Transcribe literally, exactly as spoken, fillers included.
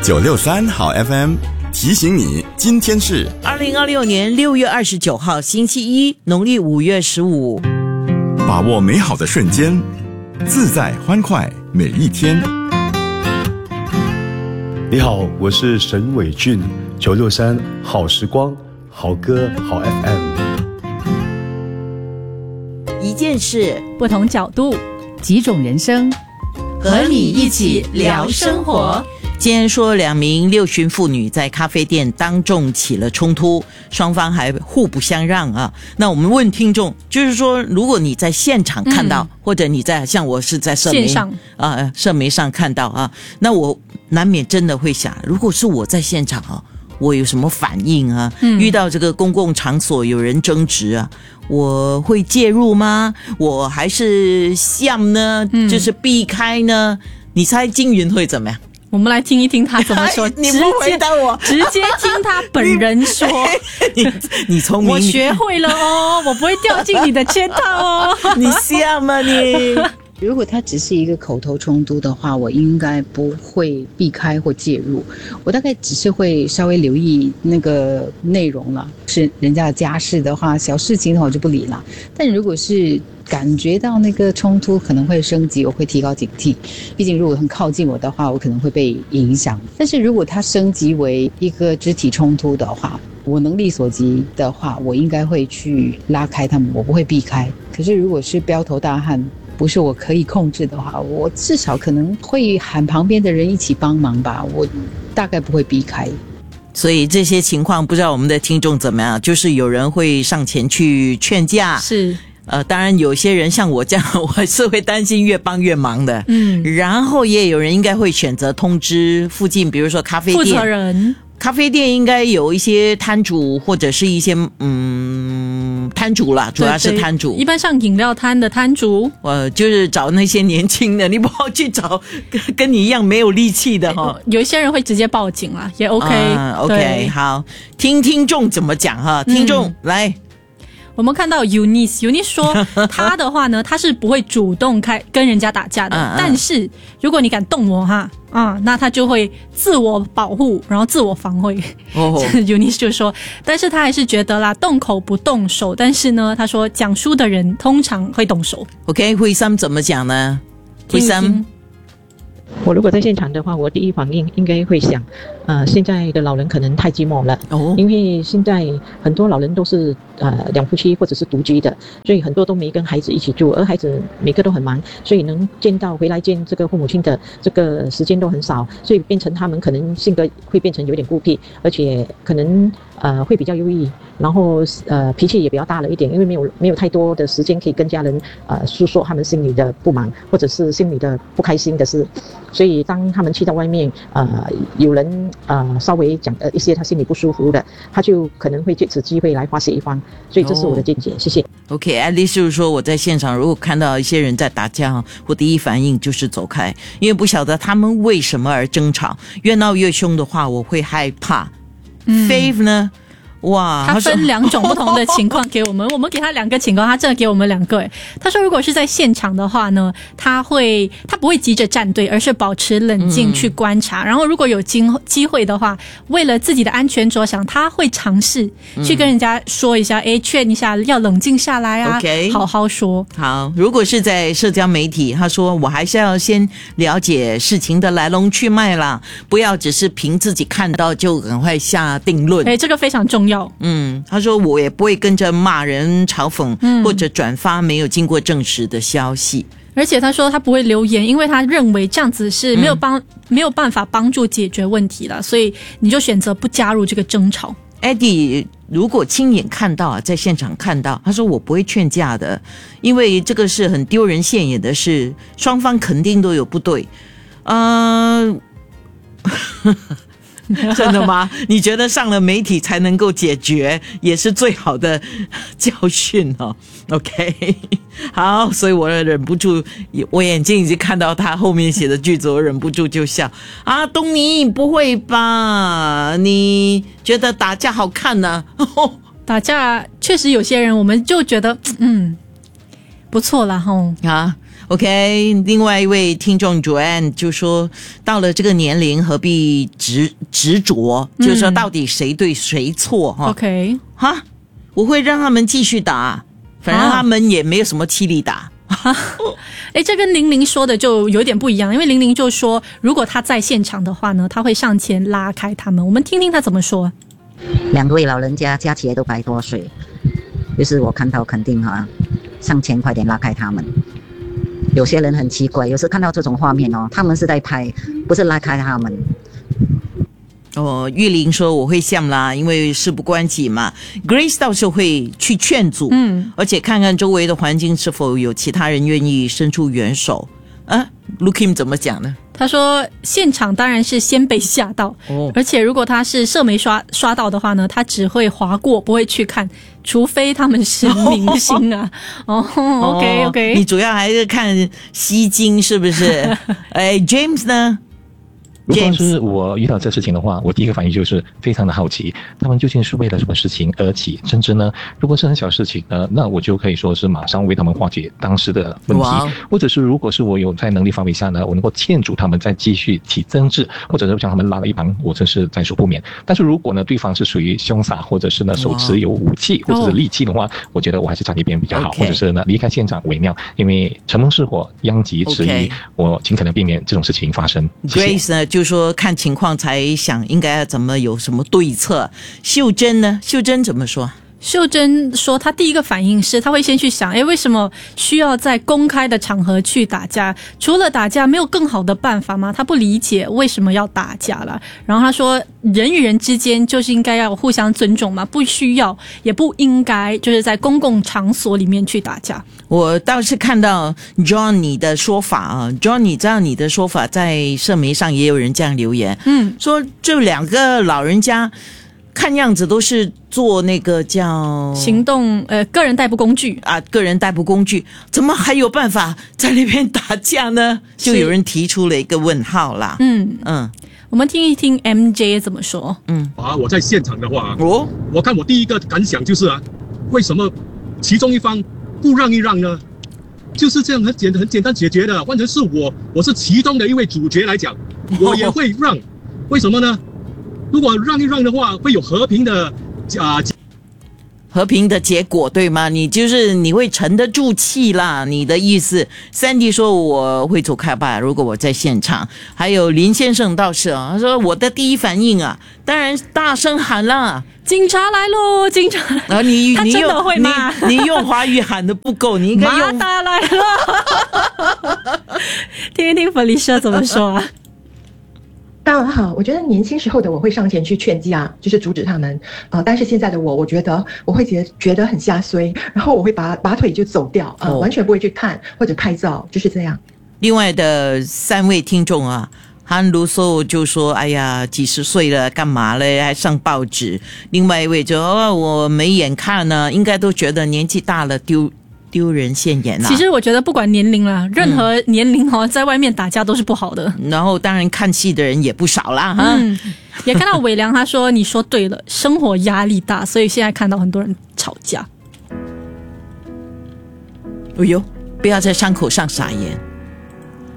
九六三好 F M 提醒你，今天是二零二六年六月二十九号星期一，农历五月十五。 把握美好的瞬间，自在欢快每一天。 你好，我是沈伟俊，九六三好时光，好歌好 F M。 一件事， 不同角度， 几种人生， 和你一起聊生活。 今天说两名六旬妇女在咖啡店当众起了冲突，双方还互不相让啊。那我们问听众，就是说如果你在现场看到、嗯、或者你在像我是在社媒线上啊社媒上看到啊，那我难免真的会想，如果是我在现场啊，我有什么反应啊、嗯、遇到这个公共场所有人争执啊，我会介入吗？我还是笑呢、嗯、就是避开呢？你猜金云会怎么样？ 我们来听一听他怎么说。 你不回答我， 直接听他本人说。 你你聪明， 我学会了哦，我不会掉进你的圈套哦。 你笑吗你？ 如果它只是一个口头冲突的话，我应该不会避开或介入，我大概只是会稍微留意那个内容了。是人家的家事的话，小事情的话我就不理了。但如果是感觉到那个冲突可能会升级，我会提高警惕。毕竟如果很靠近我的话，我可能会被影响。但是如果它升级为一个肢体冲突的话，我能力所及的话，我应该会去拉开他们，我不会避开。可是如果是标头大汉，不是我可以控制的话，我至少可能会喊旁边的人一起帮忙吧，我大概不会避开。 所以这些情况不知道我们的听众怎么样，就是有人会上前去劝架， 是呃，当然有些人像我这样，我是会担心越帮越忙的，嗯，然后也有人应该会选择通知附近，比如说咖啡店负责人， 咖啡店应该有一些摊主或者是一些嗯摊主啦，主要是摊主。 一般上饮料摊的摊主， 呃，就是找那些年轻的，你不要去找跟跟你一样没有力气的哈。 有一些人会直接报警啦，也 OK、 啊。OK， 好，听听众怎么讲哈，听众、嗯、来。 我们看到 Eunice Eunice 说他的话呢，他是不会主动开跟人家打架的，嗯嗯，但是如果你敢动我哈啊、嗯，那他就会自我保护，然后自我防卫。哦，Eunice 就说，但是他还是觉得啦，动口不动手，但是呢，他说讲书的人通常会动手。 OK， 慧珊怎么讲呢？慧珊。 我如果在现场的话，我第一反应应该会想，呃，现在的老人可能太寂寞了，哦，因为现在很多老人都是呃两夫妻或者是独居的，所以很多都没跟孩子一起住，而孩子每个都很忙，所以能见到回来见这个父母亲的这个时间都很少，所以变成他们可能性格会变成有点孤僻，而且可能呃会比较忧郁，然后呃脾气也比较大了一点，因为没有没有太多的时间可以跟家人呃诉说他们心里的不满或者是心里的不开心的事。所以当他们去到外面呃有人呃稍微讲呃一些他心里不舒服的，他就可能会借此机会来发泄一番。所以这是我的见解、哦、谢谢。 OK， at least 就是说我在现场如果看到一些人在打架，我第一反应就是走开，因为不晓得他们为什么而争吵，越闹越凶的话我会害怕。嗯、Faith 呢，哇， 他分两种不同的情况给我们，我们给他两个情况，他真的给我们两个。他说如果是在现场的话呢，他会他不会急着站队，而是保持冷静去观察、嗯、然后如果有机会的话，为了自己的安全着想，他会尝试去跟人家说一下，诶，劝一下要冷静下来啊、okay, 好好说。 好，如果是在社交媒体，他说我还是要先了解事情的来龙去脉啦，不要只是凭自己看到就赶快下定论。 诶，这个非常重要。 嗯，他说我也不会跟着骂人嘲讽、嗯、或者转发没有经过证实的消息， 而且他说他不会留言，因为他认为这样子是没有帮、嗯、没有办法帮助解决问题了，所以你就选择不加入这个争吵。 Eddie 如果亲眼看到啊，在现场看到，他说我不会劝架的，因为这个是很丢人现眼的事，双方肯定都有不对。嗯、呃真的吗？你觉得上了媒体才能够解决，也是最好的教训哦。OK， 好，所以我忍不住，我眼睛已经看到他后面写的句子，我忍不住就笑啊，东尼，不会吧？你觉得打架好看呢、啊？ 打架确实有些人，我们就觉得嗯不错啦吼啊。 OK， 另外一位听众 Joanne 就说，到了这个年龄何必执执着，嗯、就是说到底谁对谁错哈 ？OK， 哈，我会让他们继续打，反正他们也没有什么气力打。 哎，这跟玲玲说的就有点不一样，因为玲玲就说，如果他在现场的话呢，他会上前拉开他们。我们听听他怎么说。 两位老人家加起来都百多岁，就是我看到肯定哈，上前快点拉开他们。有些人很奇怪，有时看到这种画面哦，他们是在拍，不是拉开他们。 哦，玉玲说我会像啦，因为事不关己嘛。Grace 到时候会去劝阻，嗯，而且看看周围的环境是否有其他人愿意伸出援手。啊 ，Lukim 怎么讲呢？ 他说，现场当然是先被吓到，哦，而且如果他是社媒刷刷到的话呢，他只会划过，不会去看，除非他们是明星啊。哦, 哦 ，OK OK， 你主要还是看吸睛是不是？哎 ，James 呢？ 如果是我遇到这事情的话，我第一个反应就是非常的好奇，他们究竟是为了什么事情而起争执呢？如果是很小事情呢，那我就可以说是马上为他们化解当时的问题，或者是如果是我有在能力范围下呢，我能够劝阻他们再继续起争执，或者是将他们拉了一旁，我真是在所不免。但是如果呢，对方是属于凶杀，或者是呢手持有武器或者是利器的话，我觉得我还是站一边比较好， okay. 或者是呢离开现场为妙，因为城门失火，殃及池鱼， okay. 我尽可能避免这种事情发生。 Grace 呢就说看情况才想应该怎么有什么对策。秀珍呢？秀珍怎么说？ 秀珍说，她第一个反应是，她会先去想，诶，为什么需要在公开的场合去打架？除了打架，没有更好的办法吗？她不理解为什么要打架了。然后她说，人与人之间就是应该要互相尊重嘛，不需要，也不应该就是在公共场所里面去打架。 我倒是看到 John 你的说法啊 ，John 你知道你的说法在社媒上也有人这样留言，嗯，说这两个老人家。看样子都是做那个叫行动呃个人代步工具啊，个人代步工具，怎么还有办法在那边打架呢？就有人提出了一个问号啦。嗯嗯，我们听一听 M J 怎么说。 嗯啊，我在现场的话，哦，我看我第一个感想就是啊，为什么其中一方不让一让呢？就是这样很简很简单解决的。换成是我，我是其中的一位主角来讲，我也会让。为什么呢？如果让一让的话，会有和平的啊、呃、 和平的结果，对吗？你就是你会沉得住气啦，你的意思。Sandy 说我会走开吧，如果我在现场。还有林先生倒是啊，他说我的第一反应啊，当然大声喊啦， 警察来喽，警察！ 然后你他真的会骂， 你你用华语喊的不够，你应该用马达来了。听一听 Felicia 怎么说啊？ 当然好，我觉得年轻时候的我会上前去劝架，就是阻止他们，呃，但是现在的我，我觉得我会觉得觉得很下衰，然后我会拔拔腿就走掉，呃，哦、完全不会去看或者拍照，就是这样。 另外的三位听众啊，韩卢寿就说：“哎呀，几十岁了，干嘛嘞？还上报纸。”另外一位就哦，我没眼看呢，应该都觉得年纪大了丢。丢人现眼啦！ 其实我觉得不管年龄啦，任何年龄哦，在外面打架都是不好的。 然后当然看戏的人也不少啦，哈、 嗯。也看到伟良他说：“你说对了，生活压力大，所以现在看到很多人吵架。” 哎呦，不要在伤口上撒盐。